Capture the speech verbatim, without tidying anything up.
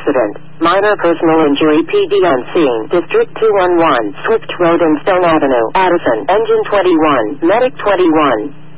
accident. Minor personal injury. P D on scene. District two one one. Swift Road and Stone Avenue. Addison. Engine twenty-one. Medic twenty-one.